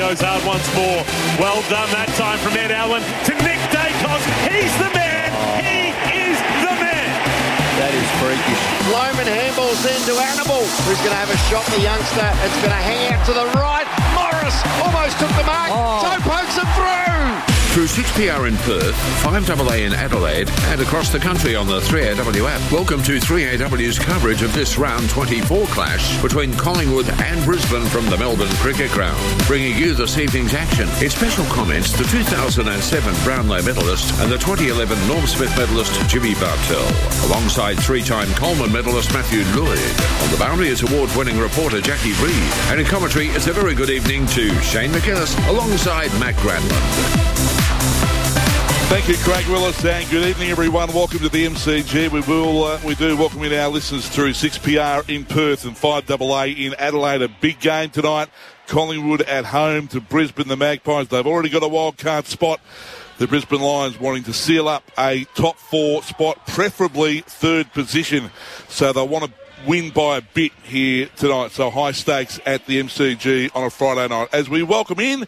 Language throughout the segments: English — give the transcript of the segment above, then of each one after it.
goes hard once more. Well done that time from Ed Allen to Nick Dacos. He's the man. He is the man. That is freakish. Loman handballs in to Annabelle, who's going to have a shot, the youngster. It's going to hang out to the right. Morris almost took the mark. Toe pokes it through. Through 6PR in Perth, 5AA in Adelaide, and across the country on the 3AW app. Welcome to 3AW's coverage of this round 24 clash between Collingwood and Brisbane from the Melbourne Cricket Ground. Bringing you this evening's action. In special comments, the 2007 Brownlow medalist and the 2011 Norm Smith medalist Jimmy Bartell, alongside three-time Coleman medalist Matthew Lloyd. On the boundary is award-winning reporter Jackie Reid. And in commentary, it's a very good evening to Shane McInnes alongside Matt Granlund. Thank you, Craig Willis, and good evening, everyone. Welcome to the MCG. We do welcome in our listeners through 6PR in Perth and 5AA in Adelaide. A big game tonight. Collingwood at home to Brisbane, the Magpies. They've already got a wild card spot. The Brisbane Lions wanting to seal up a top four spot, preferably third position. So they want to win by a bit here tonight. So high stakes at the MCG on a Friday night. As we welcome in,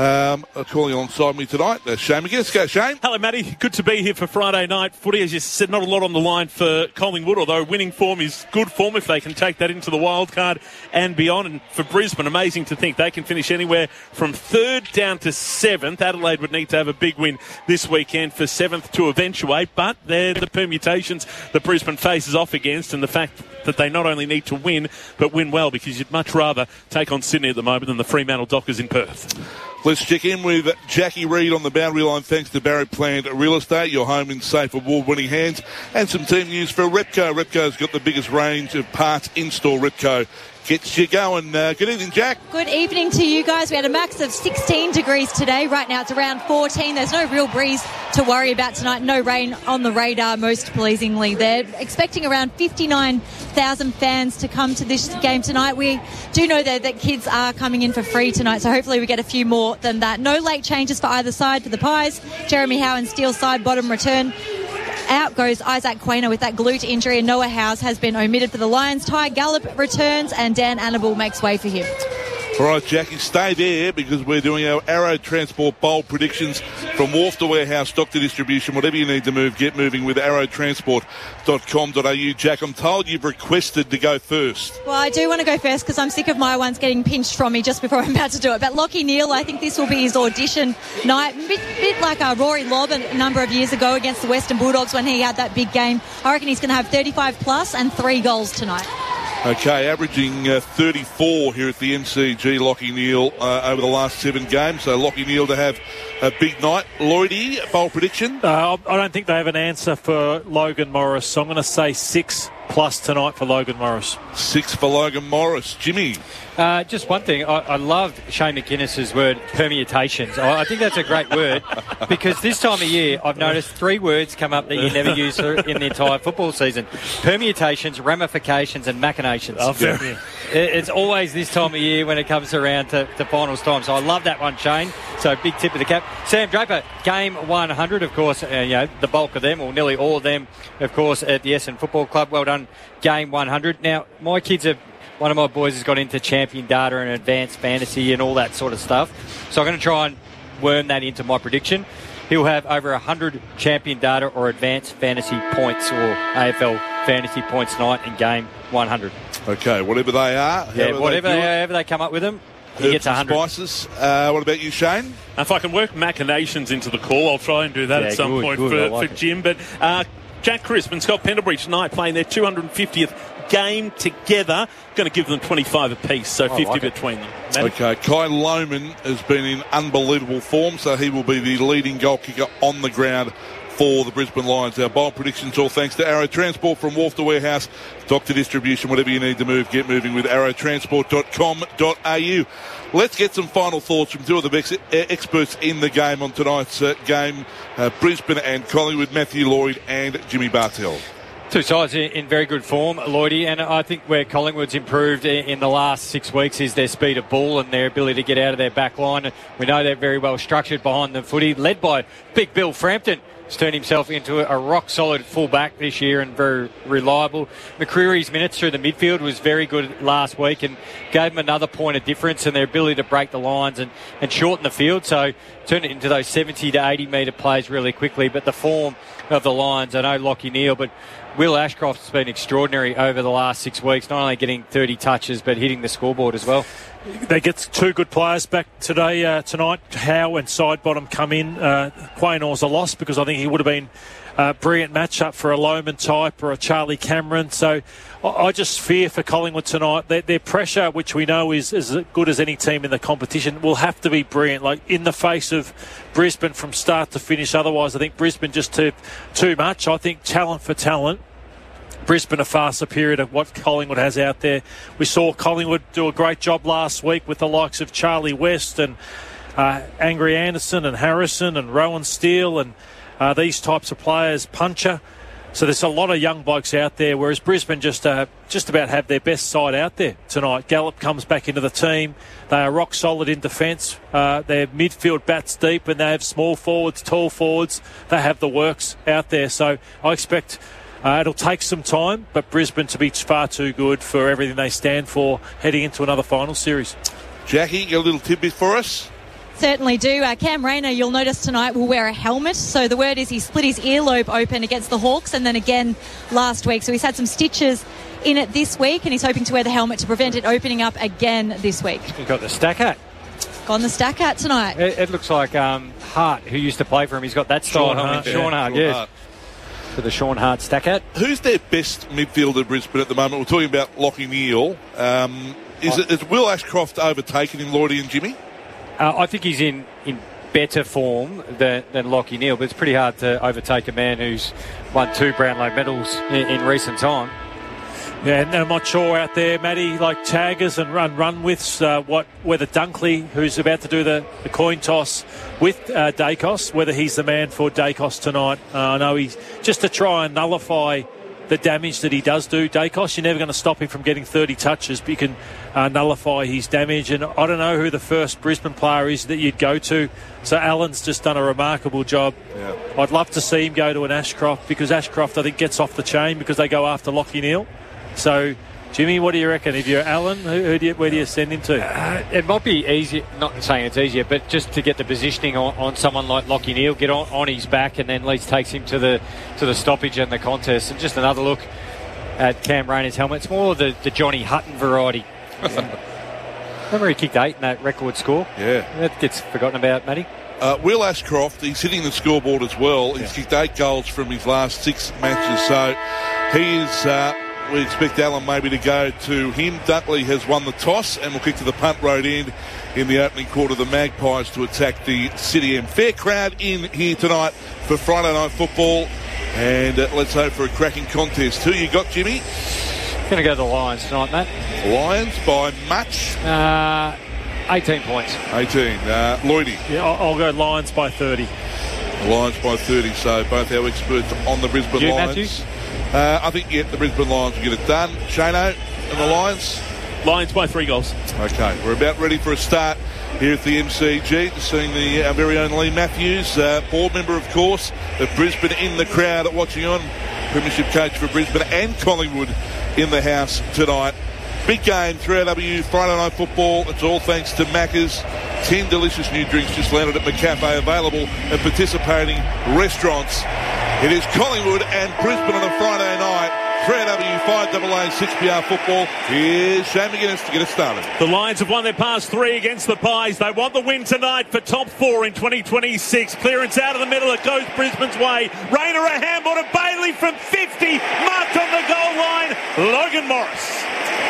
calling alongside me tonight, Shane McGuinness. Go, Shane. Hello, Matty. Good to be here for Friday night footy. As you said, not a lot on the line for Collingwood, although winning form is good form if they can take that into the wild card and beyond. And for Brisbane, amazing to think they can finish anywhere from third down to seventh. Adelaide would need to have a big win this weekend for seventh to eventuate, but they're the permutations that Brisbane faces off against, and the fact that they not only need to win, but win well, because you'd much rather take on Sydney at the moment than the Fremantle Dockers in Perth. Let's check in with Jackie Reid on the boundary line, thanks to Barry Plant Real Estate, your home in safe, award-winning hands, and some team news for Repco. Repco's got the biggest range of parts in-store. Repco gets you going. Good evening, Jack. Good evening to you guys. We had a max of 16 degrees today. Right now it's around 14. There's no real breeze to worry about tonight. No rain on the radar, most pleasingly. They're expecting around 59,000 fans to come to this game tonight. We do know that kids are coming in for free tonight, so hopefully we get a few more than that. No late changes for either side. For the Pies, Jeremy Howe and Steele side bottom return. Out goes Isaac Quainer with that glute injury, and Noah House has been omitted for the Lions. Ty Gallup returns, and Dan Annable makes way for him. All right, Jackie, stay there, because we're doing our Arrow Transport bowl predictions from wharf to warehouse, stock to distribution. Whatever you need to move, get moving with arrowtransport.com.au. Jack, I'm told you've requested to go first. Well, I do want to go first because I'm sick of my ones getting pinched from me just before I'm about to do it. But Lachie Neale, I think this will be his audition night. A bit like Rory Lobb a number of years ago against the Western Bulldogs when he had that big game. I reckon he's going to have 35 plus and 3 goals tonight. Okay, averaging 34 here at the MCG, Lachie Neale, over the last 7 games. So Lachie Neale to have a big night. Lloydie, bold prediction? I don't think they have an answer for Logan Morris, so I'm going to say 6 plus tonight for Logan Morris. 6 for Logan Morris. Jimmy? Just one thing. I loved Shane McInnes' word, permutations. I think that's a great word, because this time of year I've noticed 3 words come up that you never use in the entire football season. Permutations, ramifications and machinations. Oh, fair. It's always this time of year when it comes around to finals time. So I love that one, Shane. So big tip of the cap. Sam Draper, game 100, of course, the bulk of them, or nearly all of them, of course, at the Essendon Football Club. Well done, game 100. Now, one of my boys has got into champion data and advanced fantasy and all that sort of stuff. So I'm going to try and worm that into my prediction. He'll have over 100 champion data or advanced fantasy points, or AFL fantasy points tonight in game 100. Okay, whatever they are. However they come up with them, he gets 100. Spices. What about you, Shane? If I can work machinations into the call, I'll try and do that at some point for Jim. But Jack Crisp and Scott Pendlebury tonight playing their 250th game together. Going to give them 25 apiece, so 50 between them. Okay, Kai Loman has been in unbelievable form, so he will be the leading goal kicker on the ground for the Brisbane Lions. Our bold predictions all thanks to Arrow Transport, from wharf to warehouse, stock to distribution. Whatever you need to move, get moving with arrowtransport.com.au. Let's get some final thoughts from 2 of the experts in the game on tonight's game, Brisbane and Collingwood, Matthew Lloyd and Jimmy Bartell. 2 sides in very good form, Lloydie, and I think where Collingwood's improved in the last 6 weeks is their speed of ball and their ability to get out of their back line. We know they're very well structured behind the footy, led by Big Bill Frampton, He's turned himself into a rock-solid full-back this year and very reliable. McCreary's minutes through the midfield was very good last week and gave him another point of difference and their ability to break the lines and shorten the field. So turn it into those 70 to 80 metre plays really quickly. But the form of the Lions, I know Lachie Neale, but Will Ashcroft's been extraordinary over the last 6 weeks, not only getting 30 touches but hitting the scoreboard as well. They get two good players back tonight. Howe and Sidebottom come in. Quaynor's a loss because I think he would have been a brilliant matchup for a Lohmann type or a Charlie Cameron. So I just fear for Collingwood tonight. Their pressure, which we know is as good as any team in the competition, will have to be brilliant, like in the face of Brisbane from start to finish. Otherwise, I think Brisbane just too much. I think talent for talent, Brisbane are far superior to what Collingwood has out there. We saw Collingwood do a great job last week with the likes of Charlie West and Angry Anderson and Harrison and Rowan Steele and these types of players, Puncher. So there's a lot of young blokes out there, whereas Brisbane just about have their best side out there tonight. Gallup comes back into the team. They are rock solid in defence. Their midfield bats deep and they have small forwards, tall forwards. They have the works out there. So I expect it'll take some time, but Brisbane to be far too good for everything they stand for heading into another final series. Jackie, you got a little tidbit for us? Certainly do. Cam Rayner, you'll notice tonight, will wear a helmet. So the word is he split his earlobe open against the Hawks and then again last week. So he's had some stitches in it this week and he's hoping to wear the helmet to prevent it opening up again this week. He's got the stack hat. Gone the stack hat tonight. It looks like Hart, who used to play for him. He's got that style helmet. Sean Hart, yes. For the Sean Hart stack hat. Who's their best midfielder, Brisbane, at the moment? We're talking about Lachie Neale. Is Will Ashcroft overtaken him, Lloydie and Jimmy? I think he's in better form than Lachie Neale, but it's pretty hard to overtake a man who's won 2 Brownlow medals in recent time. Yeah, and I'm not sure out there, Matty, like taggers and run-withs, whether Dunkley, who's about to do the coin toss with Dacos, whether he's the man for Dacos tonight. I know he's just to try and nullify the damage that he does do. Dacos, you're never going to stop him from getting 30 touches, but you can nullify his damage. And I don't know who the first Brisbane player is that you'd go to. So Allen's just done a remarkable job. Yeah. I'd love to see him go to an Ashcroft because Ashcroft, I think, gets off the chain because they go after Lachie Neale. So, Jimmy, what do you reckon? If you're Allen, where do you send him to? It might be easier, not saying it's easier, but just to get the positioning on someone like Lachie Neale, get on his back, and then at least takes him to the stoppage and the contest. And just another look at Cam Rayner's helmet. It's more the Johnny Hutton variety. Remember he kicked 8 in that record score? Yeah. That gets forgotten about, Matty. Will Ashcroft, he's hitting the scoreboard as well. He's kicked 8 goals from his last 6 matches. So he is... we expect Allen maybe to go to him. Dunkley has won the toss and will kick to the punt road end in the opening quarter. The Magpies to attack the City M. Fair crowd in here tonight for Friday Night Football. And let's hope for a cracking contest. Who you got, Jimmy? Going to go to the Lions tonight, Matt. Lions by much? 18 points. 18. Lloydie? Yeah, I'll go Lions by 30. Lions by 30. So both our experts on the Brisbane Lions. Matthews? I think, the Brisbane Lions will get it done. Shano and the Lions? Lions by 3 goals. Okay, we're about ready for a start here at the MCG. Seeing our very own Lee Matthews, board member, of course, of Brisbane, in the crowd watching on. Premiership coach for Brisbane and Collingwood in the house tonight. Big game, 3AW Friday Night Football. It's all thanks to Macca's. 10 delicious new drinks just landed at McCafe, available at participating restaurants. It is Collingwood and Brisbane on a Friday night. 3AW 5AA 6PR Football. Here's Shane McGuinness to get us started. The Lions have won their past 3 against the Pies. They want the win tonight for top 4 in 2026. Clearance out of the middle. It goes Brisbane's way. Rayner a handball to Bailey from 50. Marked on the goal line. Logan Morris.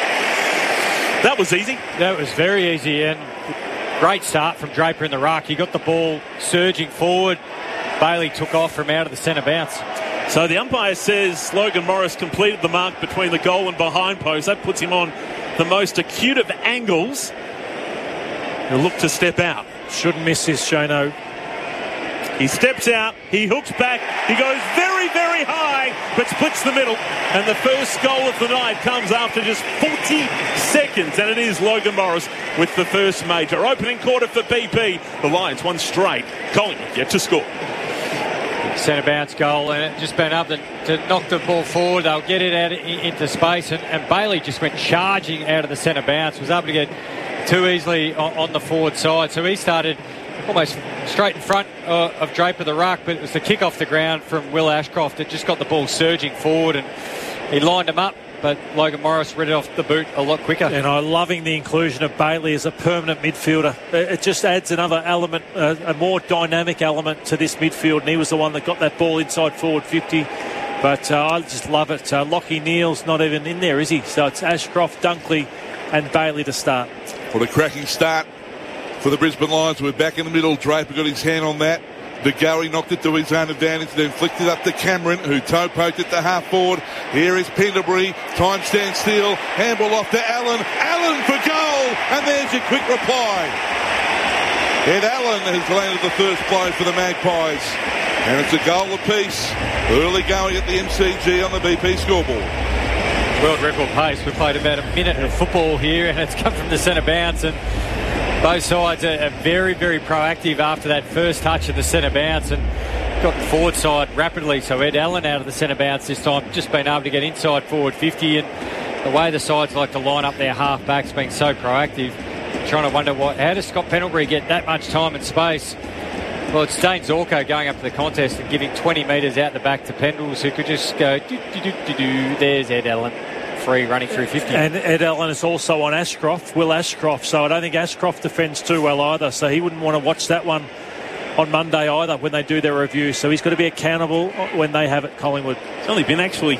That was easy. That was very easy, and great start from Draper in the ruck. He got the ball surging forward. Bailey took off from out of the centre bounce. So the umpire says Logan Morris completed the mark between the goal and behind post. That puts him on the most acute of angles. He'll look to step out. Shouldn't miss this, Shano. He steps out, he hooks back, he goes very, very high, but splits the middle. And the first goal of the night comes after just 40 seconds. And it is Logan Morris with the first major. Opening quarter for BP. The Lions won straight. Collingwood yet to score. Centre bounce goal, and it just been up to knock the ball forward. They'll get it out into space, and Bailey just went charging out of the centre bounce, was able to get too easily on the forward side. So he started almost straight in front of Draper the ruck, but it was the kick off the ground from Will Ashcroft that just got the ball surging forward, and he lined him up. But Logan Morris read it off the boot a lot quicker. And I'm loving the inclusion of Bailey as a permanent midfielder. It just adds another element, a more dynamic element to this midfield. And he was the one that got that ball inside forward 50. But I just love it. Lockie Neal's not even in there, is he? So it's Ashcroft, Dunkley and Bailey to start. What a cracking start for the Brisbane Lions. We're back in the middle. Draper got his hand on that. De Goey knocked it to his own advantage, then flicked it up to Cameron, who toe poked it to half forward. Here is Pendlebury. Time stands still. Handball off to Allen. Allen for goal. And there's your quick reply. Ed Allen has landed the first blow for the Magpies. And it's a goal apiece. Early going at the MCG on the BP scoreboard. World record pace. We've played about a minute of football here, and it's come from the centre bounce, and both sides are very, very proactive after that first touch of the centre bounce and got the forward side rapidly. So Ed Allen out of the centre bounce this time, just been able to get inside forward 50, and the way the sides like to line up their half-backs being so proactive, trying to wonder how does Scott Pendlebury get that much time and space? Well, it's Dane Zorko going up to the contest and giving 20 metres out the back to Pendles, who could just go do-do-do-do-do. There's Ed Allen. Free running through 50. And Ed Allen is also on Ashcroft, Will Ashcroft, so I don't think Ashcroft defends too well either, so he wouldn't want to watch that one on Monday either when they do their review, so he's got to be accountable when they have it, Collingwood. It's only been actually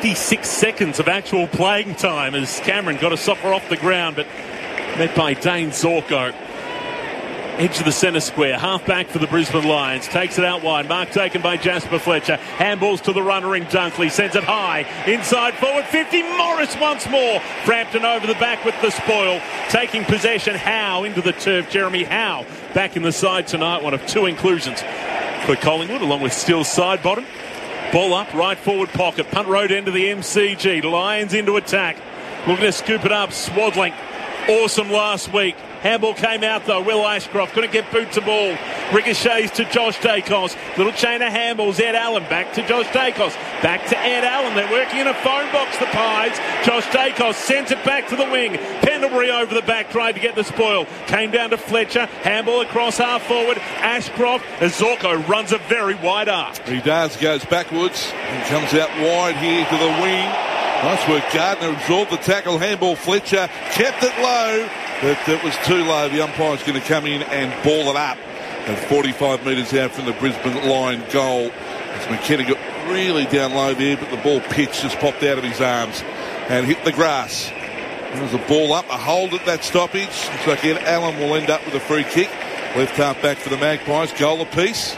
56 seconds of actual playing time as Cameron got a soccer off the ground, but met by Dane Zorko. Edge of the centre square, half back for the Brisbane Lions, takes it out wide, mark taken by Jasper Fletcher, handballs to the runner in Dunkley, sends it high, inside forward 50, Morris once more, Frampton over the back with the spoil, taking possession, Howe into the turf, Jeremy Howe back in the side tonight, one of two inclusions for Collingwood, along with Steele Sidebottom. Ball up, right forward pocket, punt road end of the MCG, Lions into attack, looking to scoop it up, Swaddling, awesome last week. Handball came out though, Will Ashcroft couldn't get boot to ball, ricochets to Josh Dacos, little chain of handballs, Ed Allen back to Josh Dacos, back to Ed Allen, they're working in a phone box, the Pies. Josh Dacos sends it back to the wing, Pendlebury over the back, tried to get the spoil, came down to Fletcher, handball across half forward, Ashcroft, as Zorko runs a very wide arc. He does, goes backwards and comes out wide here to the wing. Nice work, Gardner absorbed the tackle, handball Fletcher, kept it low, but it was too low. The umpire's going to come in and ball it up at 45 metres out from the Brisbane line goal. As McKenna got really down low there, but the ball pitch just popped out of his arms and hit the grass. There's a ball up, a hold at that stoppage. Looks like Ed Allen will end up with a free kick. Left half back for the Magpies, goal apiece.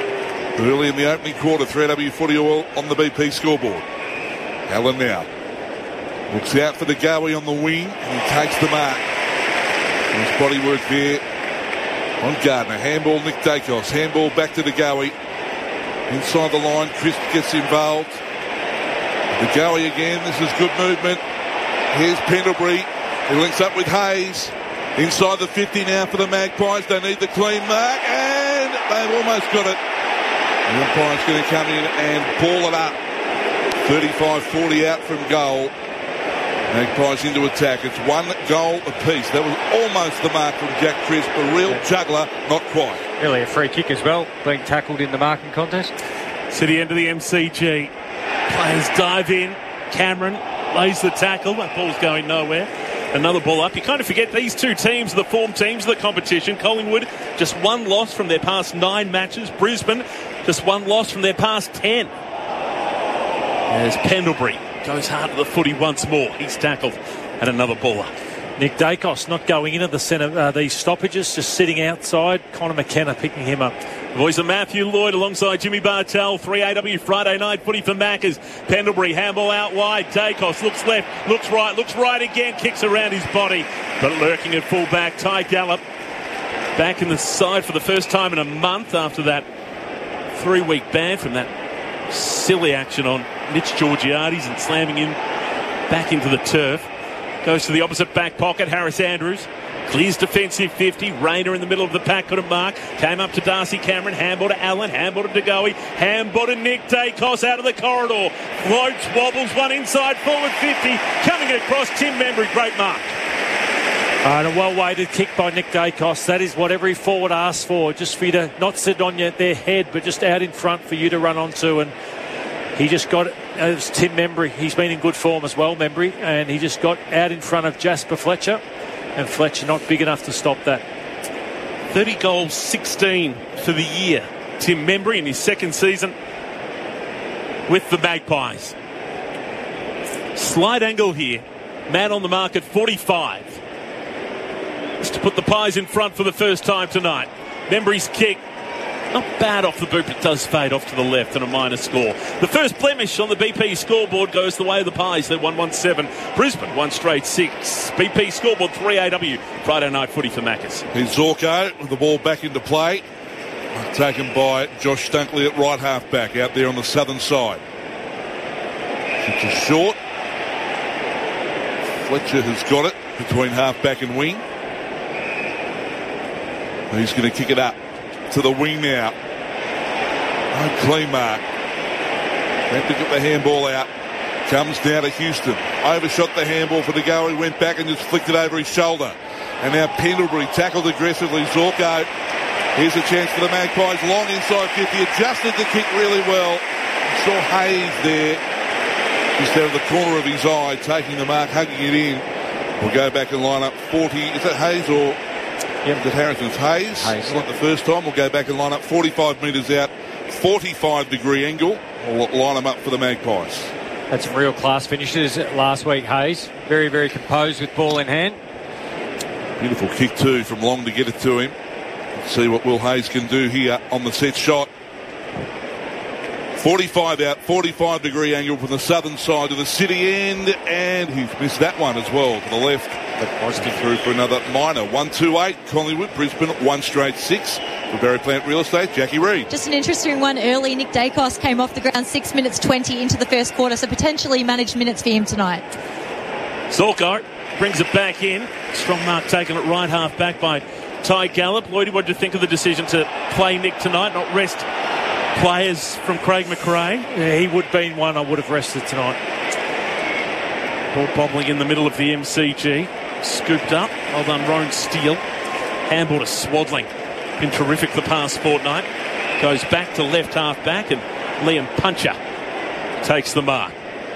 Early in the opening quarter, 3AW Footy Oil on the BP scoreboard. Allen now looks out for De Goey on the wing, and he takes the mark. His body work there on Gardner. Handball Nick Dacos. Handball back to De Goey. Inside the line, Crisp gets involved. De Goey again. This is good movement. Here's Pendlebury. He links up with Hayes. Inside the 50 now for the Magpies. They need the clean mark, and they've almost got it. The umpire's going to come in and ball it up. 35-40 out from goal. Magpies into attack. It's one goal apiece. That was almost the mark from Jack Crisp. A real juggler, not quite. Really a free kick as well, being tackled in the marking contest. To the end of the MCG. Players dive in. Cameron lays the tackle. That ball's going nowhere. Another ball up. You kind of forget these two teams are the form teams of the competition. Collingwood, just one loss from their past 9 matches. Brisbane, just one loss from their past 10. As Pendlebury goes hard to the footy once more. He's tackled and another ball up. Nick Dacos not going into the centre, these stoppages, just sitting outside. Connor McKenna picking him up. The voice of Matthew Lloyd alongside Jimmy Bartell. 3AW Friday night footy for Maccas. Pendlebury, handball out wide. Dacos looks left, looks right again, kicks around his body. But lurking at full back, Ty Gallup back in the side for the first time in a month after that 3-week ban from that silly action on Mitch Georgiades and slamming him back into the turf. Goes to the opposite back pocket. Harris Andrews Clears defensive 50. Rayner in the middle of the pack, couldn't mark. Came up to Darcy Cameron. Handball to Allen. Handball to DeGoey. Handball to Nick Dacos out of the corridor. Floats, wobbles, one inside, forward 50. Coming across, Tim Membry. Great mark. And a well-weighted kick by Nick Dacos. That is what every forward asks for. Just for you to not sit on their head, but just out in front for you to run onto. And he just got it. It was Tim Membry. He's been in good form as well, Membry. And he just got out in front of Jasper Fletcher. And Fletcher not big enough to stop that. 30 goals, 16 for the year. Tim Membry in his second season with the Magpies. Slight angle here. Man on the mark at 45. Just to put the Pies in front for the first time tonight. Membry's kick. Not bad off the boot, but it does fade off to the left and a minor score. The first blemish on the BP scoreboard goes the way of the Pies. They're 1-1-7. Brisbane, 1 straight 6. BP scoreboard 3AW. Friday night footy for Maccas. Here's Zorko with the ball back into play. Taken by Josh Dunkley at right half back out there on the southern side. It's a short. Fletcher has got it between half back and wing. He's going to kick it up to the wing now. No clean mark. Have to get the handball out. Comes down to Houston. Overshot the handball for DeGoey. Went back and just flicked it over his shoulder. And now Pendlebury tackled aggressively. Zorko. Here's a chance for the Magpies. Long inside 50. Adjusted the kick really well. Saw Hayes there. Just out of the corner of his eye. Taking the mark. Hugging it in. We'll go back and line up 40. Is that Hayes or... Yep. Is Harrison's Hayes? It's not the first time. We'll go back and line up 45 metres out, 45-degree angle. We'll line them up for the Magpies. Had some real class finishes last week, Hayes. Very, very composed with ball in hand. Beautiful kick too from Long to get it to him. Let's see what Will Hayes can do here on the set shot. 45 out, 45-degree angle from the southern side to the city end, and he's missed that one as well to the left. That through for another minor. 1-2-8. Collingwood, Brisbane, 1 straight 6. For Berry Plant Real Estate, Jackie Reid. Just an interesting one early. Nick Dacos came off the ground 6 minutes 20 into the first quarter, so potentially managed minutes for him tonight. Zorko brings it back in. Strong mark taken at right half back by Ty Gallup. Lloydie, what do you think of the decision to play Nick tonight, not rest players from Craig McRae? Yeah, he would have been one I would have rested tonight. Ball bobbling in the middle of the MCG. Scooped up. Well done, Roan Steele. Handball to Swadling. Been terrific the past fortnight. Goes back to left half back, and Liam Puncher takes the mark.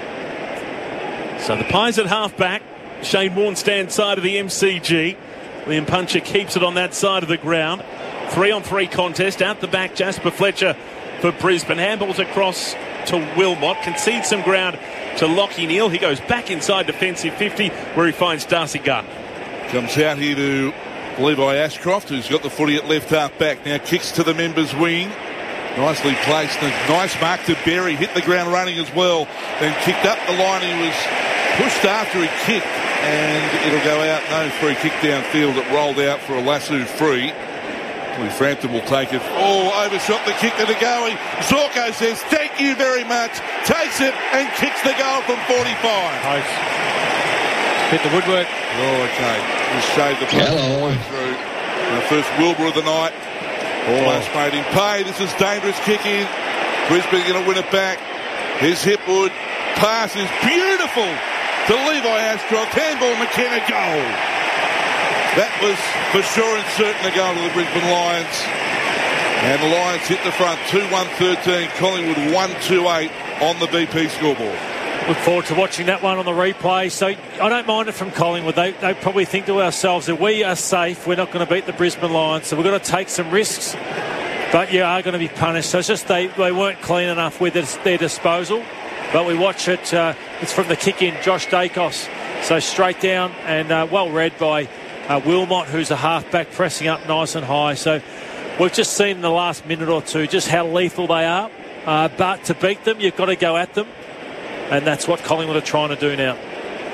So the Pies at half back. Shane Warnstand side of the MCG. Liam Puncher keeps it on that side of the ground. 3-on-3 contest. Out the back, Jasper Fletcher for Brisbane. Handballs across to Wilmot. Concedes some ground to Lockie Neal. He goes back inside defensive 50 where he finds Darcy Gardner. Comes out here to Levi Ashcroft, who's got the footy at left half back. Now kicks to the members' wing. Nicely placed. A nice mark to Berry. Hit the ground running as well. Then kicked up the line. He was pushed after he kicked, and it'll go out. No free kick downfield. It rolled out for a lasso free. Frampton will take it. Oh, overshot the kick to DeGoey. Zorko says, thank you very much. Takes it and kicks the goal from 45. Nice. Hit the woodwork. Oh, okay. Just shaved the play through. And the first Wilbur of the night. Almost made him pay. This is dangerous kick in. Brisbane going to win it back. Here's Hipwood. Pass is beautiful to Levi Ashcroft. Handball, McKenna, goal. That was for sure and certain a goal to the Brisbane Lions. And the Lions hit the front 2-1-13. Collingwood 1-2-8 on the BP scoreboard. Look forward to watching that one on the replay. So I don't mind it from Collingwood. They probably think to ourselves that we are safe. We're not going to beat the Brisbane Lions. So we're going to take some risks. But you are going to be punished. So it's just they weren't clean enough with their disposal. But we watch it. It's from the kick in, Josh Dacos. So straight down and well read by Wilmot, who's a halfback, pressing up nice and high. So we've just seen in the last minute or two just how lethal they are. But to beat them, you've got to go at them. And that's what Collingwood are trying to do now.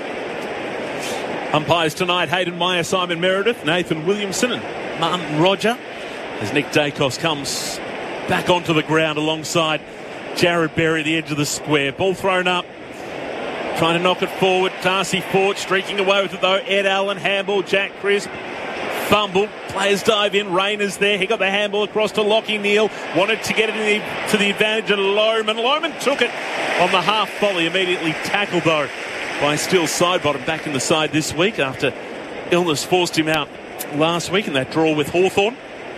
Umpires tonight, Hayden Meyer, Simon Meredith, Nathan Williamson and Martin Roger. As Nick Dacos comes back onto the ground alongside Jared Berry, the edge of the square. Ball thrown up. Trying to knock it forward. Darcy Fort streaking away with it though. Ed Allen, handball, Jack Crisp. fumbled. Players dive in. Rayner's there. He got the handball across to Lockie Neal. Wanted to get it to the advantage of Lohman. Lohman took it on the half volley. Immediately tackled, though, by Steele Sidebottom, back in the side this week after illness forced him out last week in that draw with Hawthorn.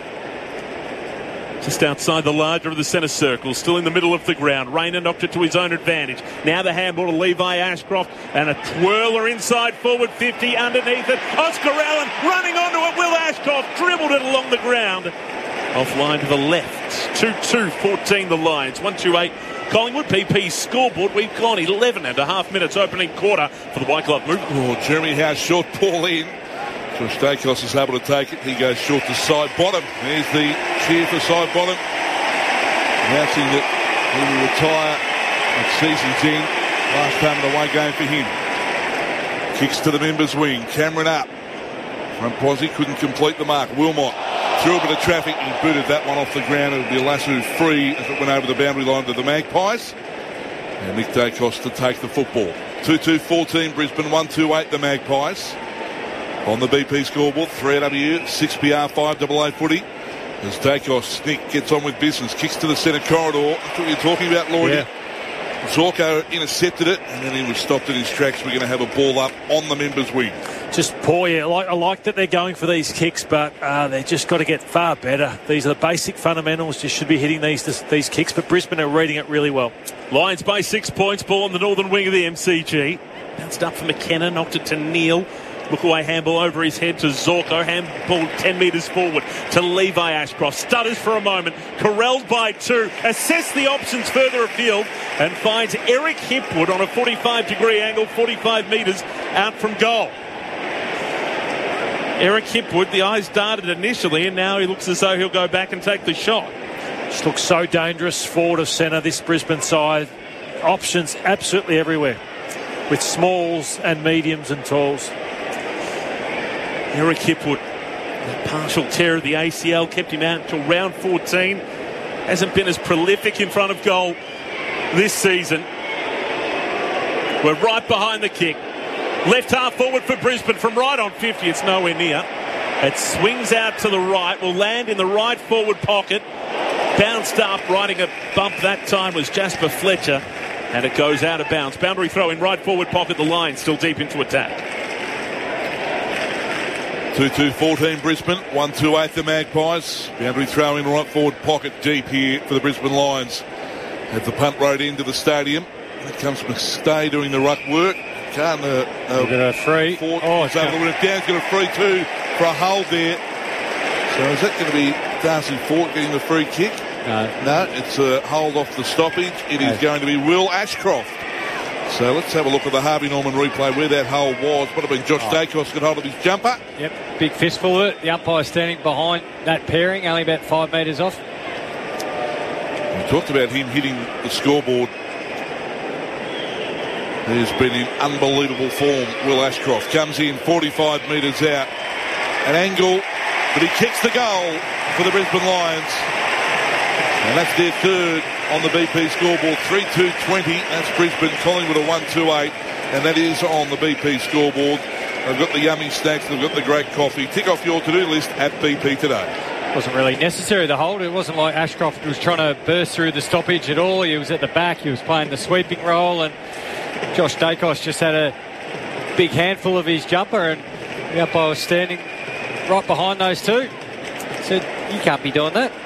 Just outside the larger of the centre circle, still in the middle of the ground. Rayner knocked it to his own advantage. Now the handball to Levi Ashcroft, and a twirler inside forward 50 underneath it. Oscar Allen running onto it. Will Ashcroft dribbled it along the ground. Offline to the left. 2-2-14 the Lions. 1-2-8 Collingwood. PP scoreboard. We've gone 11 and a half minutes opening quarter for the White Glove movement. Oh, Jeremy Howe short ball in. Josh Dacos is able to take it. He goes short to Sidebottom. There's the cheer for Sidebottom, announcing that he will retire at season's end. Last time in the away game for him. Kicks to the members' wing. Cameron up. Front posse couldn't complete the mark. Wilmot through a bit of traffic. He booted that one off the ground. It would be a lasso free as it went over the boundary line to the Magpies. And Nick Dacos to take the football. 2-2-14 Brisbane. 1-2-8 the Magpies. On the BP scoreboard, 3AW, 6PR, 5AA footy. As Dacos, Nick gets on with business, kicks to the centre corridor. That's what you're talking about, Lloydie. Yeah. Zorko intercepted it, and then he was stopped in his tracks. We're going to have a ball up on the members' wing. Just poor, yeah. I like that they're going for these kicks, but they've just got to get far better. These are the basic fundamentals. Just should be hitting these kicks, but Brisbane are reading it really well. Lions by 6 points. Ball on the northern wing of the MCG. Bounced up for McKenna, knocked it to Neal. Look away handball over his head to Zorko. Handball 10 metres forward to Levi Ashcroft. Stutters for a moment. Corralled by 2. Assess the options further afield and finds Eric Hipwood on a 45-degree angle, 45 metres out from goal. Eric Hipwood, the eyes darted initially, and now he looks as though he'll go back and take the shot. Just looks so dangerous forward of centre, this Brisbane side. Options absolutely everywhere, with smalls and mediums and talls. Eric Hipwood, a partial tear of the ACL, kept him out until round 14. Hasn't been as prolific in front of goal this season. We're right behind the kick. Left half forward for Brisbane from right on 50. It's nowhere near. It swings out to the right. Will land in the right forward pocket. Bounced up, riding a bump that time was Jasper Fletcher. And it goes out of bounds. Boundary throw in right forward pocket. The line still deep into attack. 2-2-14 Brisbane, 1-2-8 the Magpies. Boundary throw in right forward pocket deep here for the Brisbane Lions. At the punt road into the stadium. Here comes McStay doing the ruck work. Can't get a free. Ford is able to win it down. Got a free too for a hold there. So is that going to be Darcy Fort getting the free kick? No, it's a hold off the stoppage. It is going to be Will Ashcroft. So let's have a look at the Harvey Norman replay where that hole was. Would have been Josh Dacos got hold of his jumper. Yep, big fistful of it. The umpire standing behind that pairing, only about 5 metres off. We talked about him hitting the scoreboard. He's been in unbelievable form. Will Ashcroft comes in 45 metres out. An angle, but he kicks the goal for the Brisbane Lions. And that's their third on the BP scoreboard. 3-2-20. That's Brisbane. Collingwood a 1-2-8. And that is on the BP scoreboard. They've got the yummy snacks. They've got the great coffee. Tick off your to-do list at BP today. Wasn't really necessary, the hold. It wasn't like Ashcroft was trying to burst through the stoppage at all. He was at the back. He was playing the sweeping role. And Josh Dacos just had a big handful of his jumper. And the umpire was standing right behind those two. Said, you can't be doing that.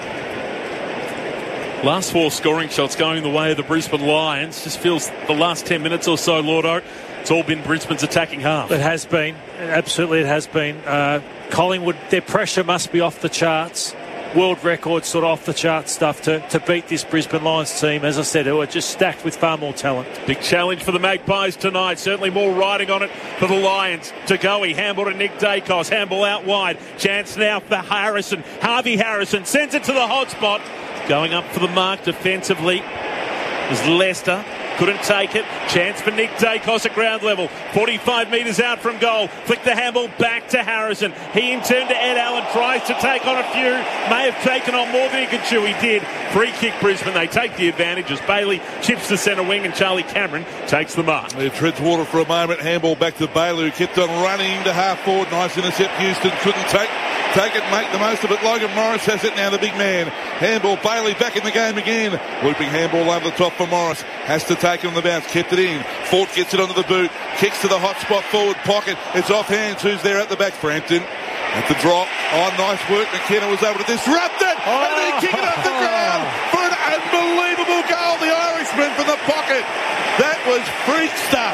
Last 4 scoring shots going the way of the Brisbane Lions. Just feels the last 10 minutes or so, Lordo, it's all been Brisbane's attacking half. It has been. Absolutely it has been. Collingwood, their pressure must be off the charts. World record sort of off the chart stuff to beat this Brisbane Lions team, as I said, who are just stacked with far more talent. Big challenge for the Magpies tonight. Certainly more riding on it for the Lions. Tagoe, handball to Nick Dacos. Handball out wide. Chance now for Harrison. Harvey Harrison sends it to the hot spot. Going up for the mark defensively is Lester. couldn't take it. Chance for Nick Dacos at ground level. 45 metres out from goal. Flick the handball back to Harrison. He in turn to Ed Allen, tries to take on a few. May have taken on more than he could chew. He did. Free kick Brisbane. They take the advantage as Bailey chips the centre wing and Charlie Cameron takes the mark. He treads water for a moment. Handball back to Bailey, who kept on running to half forward. Nice intercept. Houston couldn't take it, make the most of it. Logan Morris has it now, the big man. Handball, Bailey back in the game again. Looping handball over the top for Morris. Has to take it on the bounce, kept it in. Fort gets it onto the boot. Kicks to the hot spot forward pocket. It's off hands. Who's there at the back? Frampton. At the drop. Oh, nice work. McKenna was able to disrupt it. And then kick it up the ground for an unbelievable goal. The Irishman from the pocket. That was freak stuff.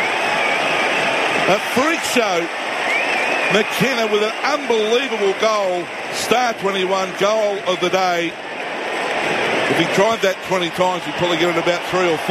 A freak show. McKenna with an unbelievable goal. Star 21 goal of the day. If he tried that 20 times, he'd probably get it about 3 or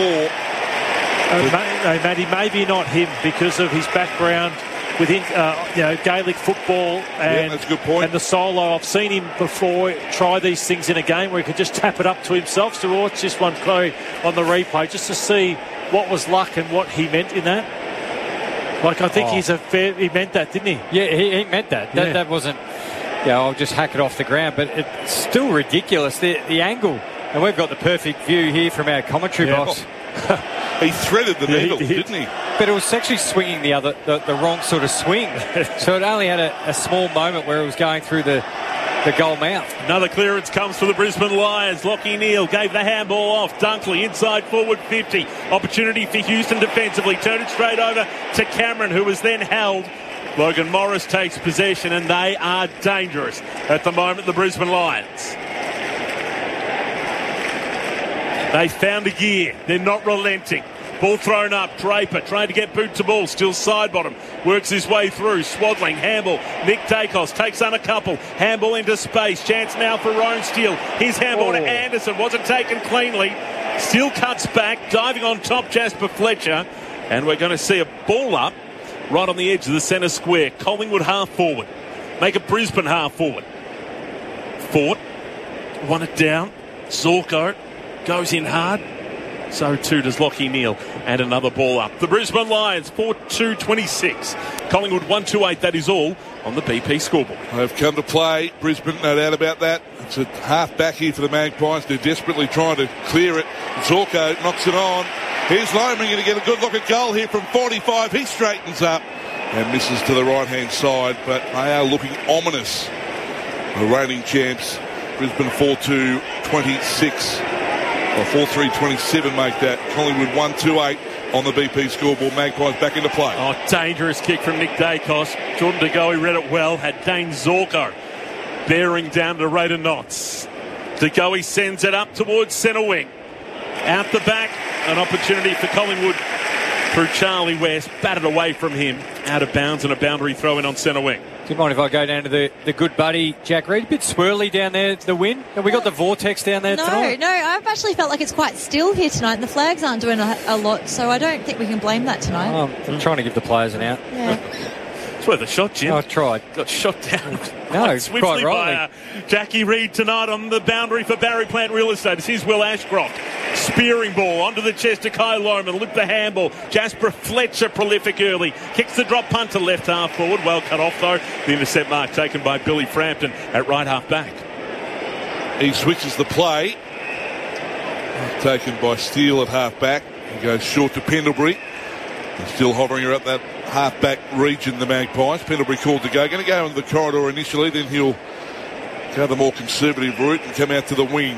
4. Matty, maybe not him because of his background within Gaelic football and, that's a good point. And the solo. I've seen him before try these things in a game where he could just tap it up to himself. So watch this one, Chloe, on the replay just to see what was luck and what he meant in that. Like, I think he meant that, didn't he? Yeah, he meant that. That wasn't, I'll just hack it off the ground. But it's still ridiculous, the angle. And we've got the perfect view here from our commentary box. He threaded the needle, didn't he? But it was actually swinging the wrong sort of swing. So it only had a small moment where it was going through the goal mouth. Another clearance comes for the Brisbane Lions. Lockie Neal gave the handball off. Dunkley inside forward 50. Opportunity for Houston defensively. Turned it straight over to Cameron, who was then held. Logan Morris takes possession, and they are dangerous at the moment, the Brisbane Lions. They found a gear. They're not relenting. Ball thrown up. Draper trying to get boot to ball. Still side bottom. Works his way through. Swaddling. Handball. Nick Dacos takes on a couple. Handball into space. Chance now for Rone Steele. His handball to Anderson. Wasn't taken cleanly. Still cuts back. Diving on top, Jasper Fletcher. And we're going to see a ball up right on the edge of the centre square. Collingwood half forward. Make it Brisbane half forward. Fort. Won it down. Zorko goes in hard. So too does Lockie Neal. And another ball up. The Brisbane Lions 4-2-26. Collingwood 1-2-8. That is all on the BP scoreboard. They've come to play. Brisbane, no doubt about that. It's a half back here for the Magpies. They're desperately trying to clear it. Zorko knocks it on. Here's Loman going to get a good look at goal here from 45. He straightens up and misses to the right-hand side. But they are looking ominous. The reigning champs. Brisbane 4-2-26. Or 4-3-27 make that. Collingwood 1-2-8 on the BP scoreboard. Magpies back into play. Oh, dangerous kick from Nick Dacos. Jordan De Goey read it well. Had Dane Zorko bearing down to Raider Knotts. De Goey sends it up towards centre wing. Out the back, an opportunity for Collingwood through Charlie West. Batted away from him. Out of bounds and a boundary throw in on centre wing. Do you mind if I go down to the good buddy Jack Reed? A bit swirly down there, the wind. Have we got the vortex down there tonight? No, I've actually felt like it's quite still here tonight, and the flags aren't doing a lot, so I don't think we can blame that tonight. I'm trying to give the players an out. Yeah. It's worth a shot, Jim. I tried. Got shot down swiftly by Jackie Reed tonight on the boundary for Barry Plant Real Estate. This is Will Ashcroft. Spearing ball onto the chest of Kai Loman. Lift the handball. Jasper Fletcher prolific early. Kicks the drop punt to left half forward. Well cut off though. The intercept mark taken by Billy Frampton at right half back. He switches the play. Taken by Steele at half back. He goes short to Pendlebury. He's still hovering around that half-back region, the Magpies. Pendlebury called to go. Going to go into the corridor initially, then he'll go the more conservative route and come out to the wing.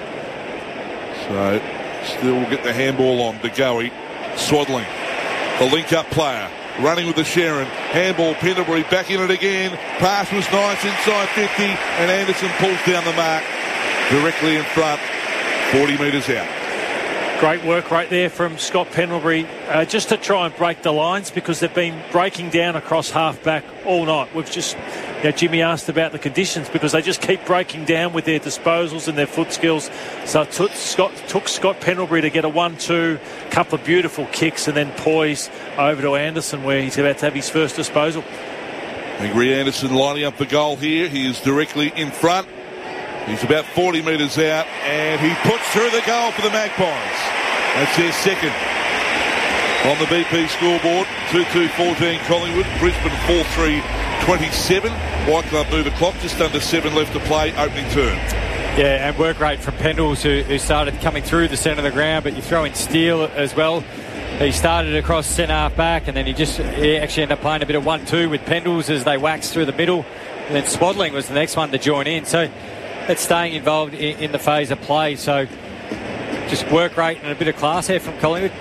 So, still will get the handball on. De Goey, Swaddling. The link-up player, running with the Sharon. Handball, Pendlebury back in it again. Pass was nice inside 50, and Anderson pulls down the mark directly in front, 40 metres out. Great work right there from Scott Pendlebury just to try and break the lines because they've been breaking down across half-back all night. We've just, Jimmy asked about the conditions because they just keep breaking down with their disposals and their foot skills. So it took Scott Pendlebury to get a 1-2, couple of beautiful kicks and then poise over to Anderson where he's about to have his first disposal. Angry Anderson lining up the goal here. He is directly in front. He's about 40 metres out, and he puts through the goal for the Magpies. That's their second. On the BP scoreboard, 2-2-14 Collingwood, Brisbane 4-3-27. White Club move the clock, just under 7 left to play, opening turn. Yeah, and work rate from Pendles, who started coming through the centre of the ground, but you throw in Steele as well. He started across centre half back, and then he actually ended up playing a bit of 1-2 with Pendles as they waxed through the middle. And then Swaddling was the next one to join in. So it's staying involved in the phase of play. So just work rate and a bit of class here from Collingwood.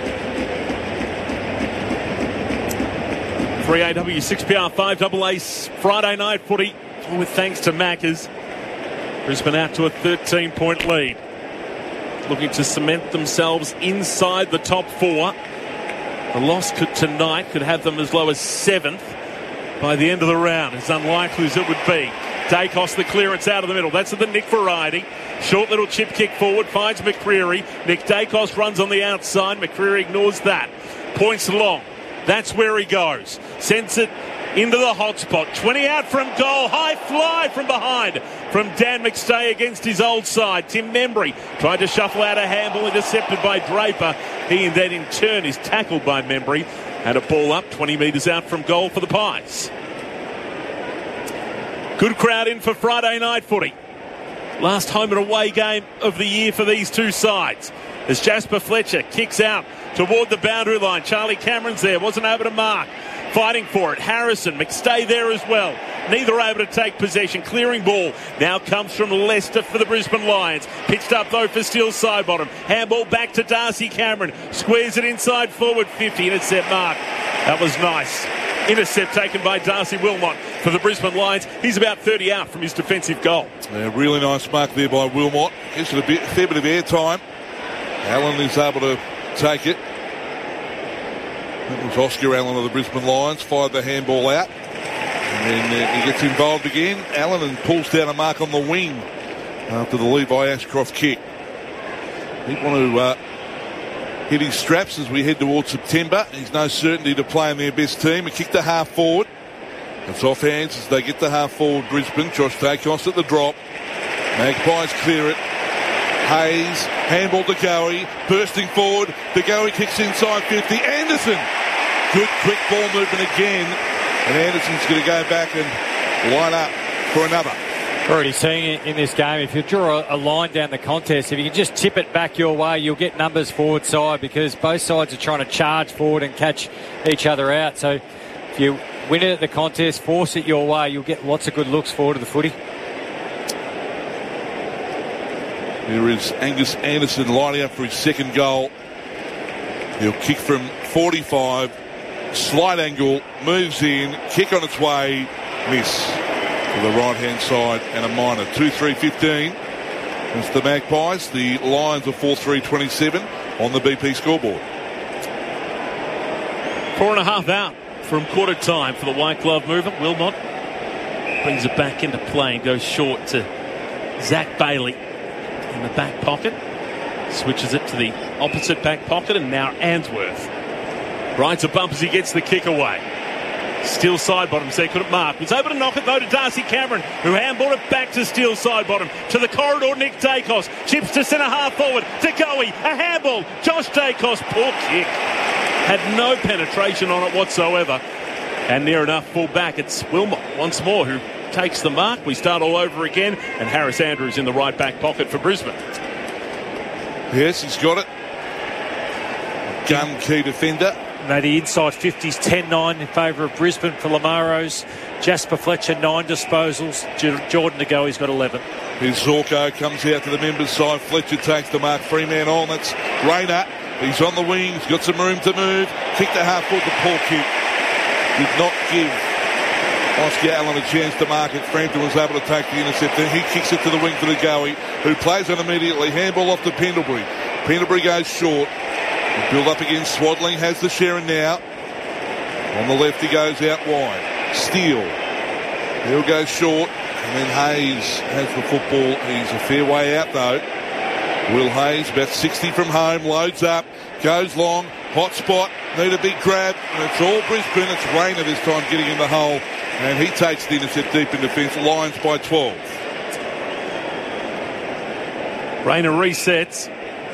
3AW, 6PR, 5AA, Friday night footy with thanks to Maccas. Brisbane out to a 13-point lead. Looking to cement themselves inside the top 4. The loss tonight could have them as low as 7th by the end of the round, as unlikely as it would be. Dacos the clearance out of the middle. That's of the Nick variety. Short little chip kick forward, finds McCreery. Nick Dacos runs on the outside. McCreery ignores that. Points long. That's where he goes. Sends it into the hot spot. 20 out from goal. High fly from behind from Dan McStay against his old side. Tim Membry tried to shuffle out a handball, intercepted by Draper. He then in turn is tackled by Membry. Had a ball up 20 metres out from goal for the Pies. Good crowd in for Friday night footy. Last home and away game of the year for these two sides. As Jasper Fletcher kicks out toward the boundary line. Charlie Cameron's there, wasn't able to mark. Fighting for it. Harrison, McStay there as well. Neither able to take possession. Clearing ball now comes from Leicester for the Brisbane Lions. Pitched up though for Steele Sidebottom. Handball back to Darcy Cameron. Squares it inside forward 50. Intercept mark. That was nice. Intercept taken by Darcy Wilmot for the Brisbane Lions. He's about 30 out from his defensive goal. Yeah, really nice mark there by Wilmot. Gives it a fair bit of airtime. Allen is able to take it. That was Oscar Allen of the Brisbane Lions. Fired the handball out. And then he gets involved again. Allen and pulls down a mark on the wing after the Levi Ashcroft kick. He want to hit his straps as we head towards September. There's no certainty to play in their best team. A kick to half forward. It's off hands as they get to half forward Brisbane. Josh Dacos at the drop. Magpies clear it. Hayes, handball to Goey, bursting forward. De Goey kicks inside 50. Anderson, good quick ball movement again. And Anderson's going to go back and line up for another. Already seeing it in this game. If you draw a line down the contest, if you can just tip it back your way, you'll get numbers forward side because both sides are trying to charge forward and catch each other out. So if you win it at the contest, force it your way, you'll get lots of good looks forward to the footy. Here is Angus Anderson lining up for his second goal. He'll kick from 45. Slight angle, moves in, kick on its way, miss to the right-hand side and a minor. 2-3-15. It's the Magpies. The Lions are 4-3-27 on the BP scoreboard. 4.5 out from quarter time for the white glove movement. Wilmot brings it back into play and goes short to Zach Bailey in the back pocket. Switches it to the opposite back pocket and now Answorth. Rides a bump as he gets the kick away. Steele Sidebottom said couldn't mark. Was able to knock it though to Darcy Cameron, who handballed it back to Steele Sidebottom. To the corridor, Nick Dacos. Chips to centre half forward. To Goey. A handball. Josh Dacos. Poor kick. Had no penetration on it whatsoever. And near enough full back. It's Wilmot once more who takes the mark. We start all over again. And Harris Andrews in the right back pocket for Brisbane. Yes, he's got it. Gun key defender. Now the inside 50s, 10-9 in favour of Brisbane for Lamaros. Jasper Fletcher, 9 disposals. Jordan De Goey's got 11. Here's Zorko, comes out to the members' side. Fletcher takes the mark. 3 man on. That's Rayner. He's on the wing. He's got some room to move. Kick to half foot. The poor kick did not give Oscar Allen a chance to mark it. Frampton was able to take the intercept. Then he kicks it to the wing for De Goey, who plays on immediately. Handball off to Pendlebury. Pendlebury goes short. Build up against Swaddling, has the Sharon now. On the left he goes out wide. Steele. He'll go short. And then Hayes has the football. He's a fair way out though. Will Hayes, about 60 from home, loads up, goes long, hot spot, need a big grab. And it's all Brisbane. It's Rayner this time getting in the hole. And he takes the intercept deep in defence. Lions by 12. Rayner resets.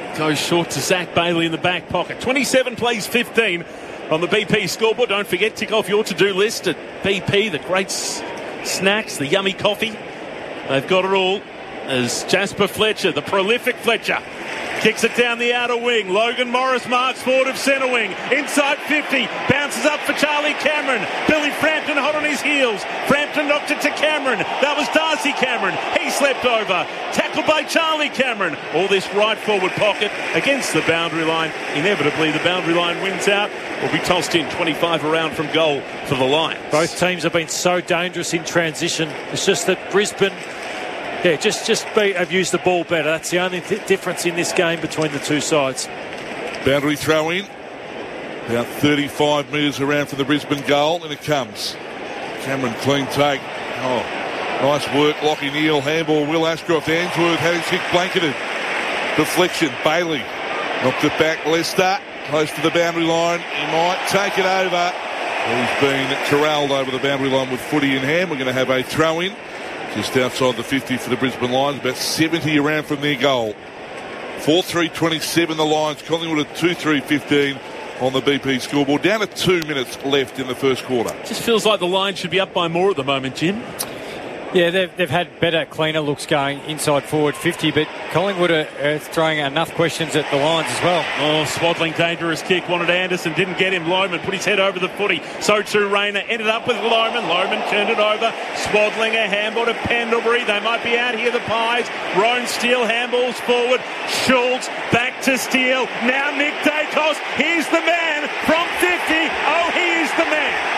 goes short to Zach Bailey in the back pocket. 27 plays 15 on the BP scoreboard. Don't forget, tick off your to-do list at BP, the great snacks, the yummy coffee. They've got it all. As Jasper Fletcher, the prolific Fletcher, kicks it down the outer wing. Logan Morris marks forward of centre wing. Inside 50. Bounces up for Charlie Cameron. Billy Frampton hot on his heels. Frampton knocked it to Cameron. That was Darcy Cameron. He slept over. Tackled by Charlie Cameron. All this right forward pocket against the boundary line. Inevitably, the boundary line wins out. Will be tossed in 25 around from goal for the Lions. Both teams have been so dangerous in transition. It's just that Brisbane... have used the ball better. That's the only difference in this game between the two sides. Boundary throw in. About 35 metres around from the Brisbane goal, and it comes. Cameron clean take. Oh, nice work. Lockie Neal, handball. Will Ashcroft. Ainsworth had his kick blanketed. Deflection. Bailey knocked it back. Lester close to the boundary line. He might take it over. He's been corralled over the boundary line with footy in hand. We're going to have a throw in. Just outside the 50 for the Brisbane Lions, about 70 around from their goal. 4-3-27 the Lions. Collingwood at 2-3-15 on the BP scoreboard. Down to 2 minutes left in the first quarter. Just feels like the Lions should be up by more at the moment, Jim. Yeah, they've had better, cleaner looks going inside forward 50, but Collingwood are throwing enough questions at the Lions as well. Oh, Swaddling, dangerous kick. Wanted Anderson, didn't get him. Loman put his head over the footy. So too Rayner. Ended up with Loman. Loman turned it over. Swaddling, a handball to Pendlebury. They might be out here, the Pies. Roan Steele handballs forward. Schultz back to Steele. Now Nick Dacos. He's the man from 50. Oh, he is the man.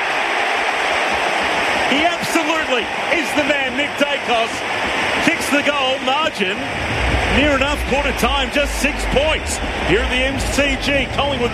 He absolutely is the man, Nick Dacos. Kicks the goal, margin near enough, quarter time, just 6 points. Here at the MCG, Collingwood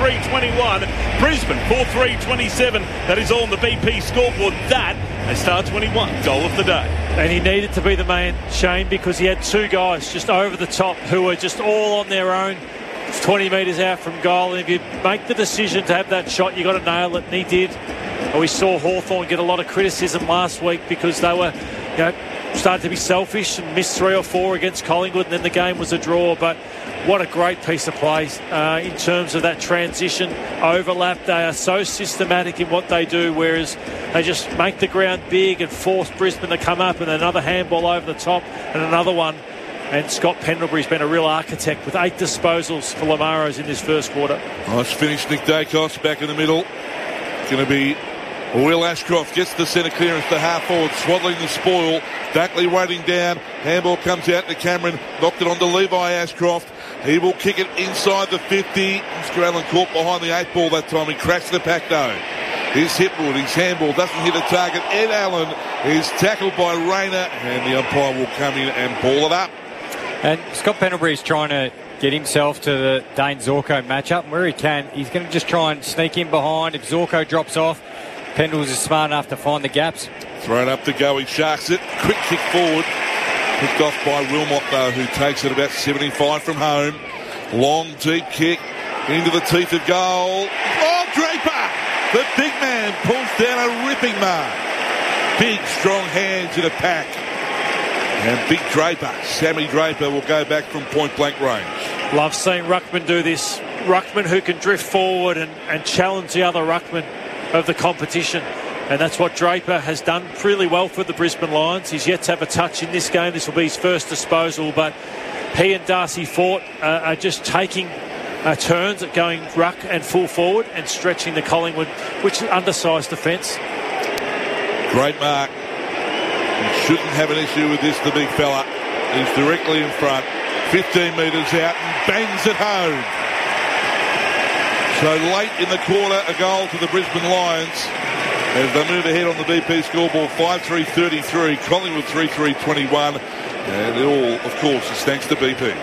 3-3-21, Brisbane 4-3-27. That is all on the BP scoreboard. That is Star 21, goal of the day. And he needed to be the man, Shane, because he had two guys just over the top who were just all on their own. It's 20 metres out from goal, and if you make the decision to have that shot, you've got to nail it, and he did. We saw Hawthorn get a lot of criticism last week because they were, started to be selfish and missed 3 or 4 against Collingwood, and then the game was a draw. But what a great piece of play in terms of that transition overlap. They are so systematic in what they do, whereas they just make the ground big and force Brisbane to come up, and another handball over the top and another one. And Scott Pendlebury's been a real architect with 8 disposals for Lamaros in this first quarter. Nice finish, Nick Dacos back in the middle. Going to be Will Ashcroft gets the centre clearance to half forward, Swaddling the spoil. Dackley waiting down. Handball comes out to Cameron. Knocked it onto Levi Ashcroft. He will kick it inside the 50. Mr. Allen caught behind the 8 ball that time. He crashed the pack though. His Hipwood, his handball doesn't hit a target. Ed Allen is tackled by Rayner, and the umpire will come in and ball it up. And Scott Pendlebury is trying to get himself to the Dane Zorko matchup. Where he can, he's going to just try and sneak in behind. If Zorko drops off, Pendles is smart enough to find the gaps. Thrown up to go, he sharks it. Quick kick forward. Picked off by Wilmot though, who takes it about 75 from home. Long, deep kick into the teeth of goal. Oh, Draper! The big man pulls down a ripping mark. Big, strong hands in a pack. And big Draper, Sammy Draper, will go back from point-blank range. Love seeing Ruckman do this. Ruckman who can drift forward and challenge the other Ruckman of the competition. And that's what Draper has done really well for the Brisbane Lions. He's yet to have a touch in this game. This will be his first disposal, but he and Darcy Fort are just taking turns at going ruck and full forward and stretching the Collingwood, which is undersized defence. Great mark. He shouldn't have an issue with this, the big fella. He's directly in front, 15 metres out, and bangs it home. So late in the quarter, a goal to the Brisbane Lions as they move ahead on the BP scoreboard, 5-3-33, Collingwood 3-3-21, and it all, of course, is thanks to BP.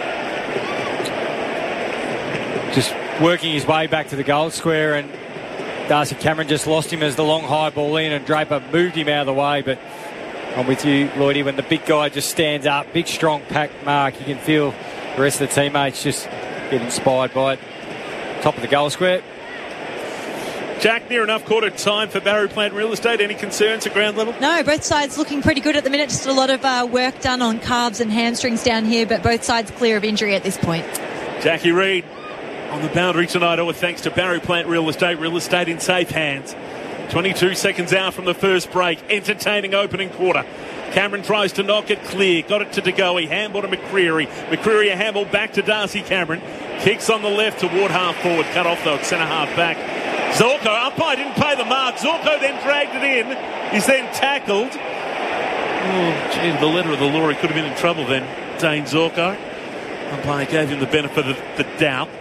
Just working his way back to the goal square, and Darcy Cameron just lost him as the long high ball in, and Draper moved him out of the way. But I'm with you, Lloydie, when the big guy just stands up, big strong pack mark, you can feel the rest of the teammates just get inspired by it. Top of the goal square. Jack, near enough quarter time for Barrow Plant Real Estate. Any concerns at ground level? No, both sides looking pretty good at the minute. Just a lot of work done on calves and hamstrings down here, but both sides clear of injury at this point. Jackie Reed on the boundary tonight, all thanks to Barry Plant Real Estate in safe hands. 22 seconds out from the first break. Entertaining opening quarter. Cameron tries to knock it clear. Got it to DeGoey. Handball to McCreery. McCreery a handball back to Darcy Cameron. Kicks on the left toward half forward. Cut off though at centre half back. Zorko, umpire didn't pay the mark. Zorko then dragged it in. He's then tackled. Oh, gee, the letter of the law, he could have been in trouble then. Dane Zorko. Umpire gave him the benefit of the doubt.